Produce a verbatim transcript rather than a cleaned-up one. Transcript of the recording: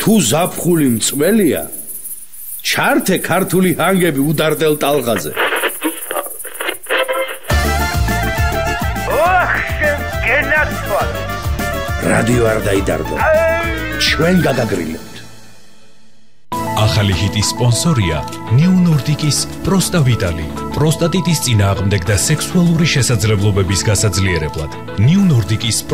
თუ ზაფხული მწველია, ჩართე ქართული ჰანგები უდარდელ ტალღაზე. ოხ, გენაცვალ. რადიო არ დაიდარდო. ჩვენ გაგაგრილებთ. ახალი ჰიტის სპონსორია New Nordic-ის პროსტავიტალი. პროსტატიტის წინააღმდეგ და სექსუალური შესაძლებლობების გასაძლიერებლად. New Nordic-ის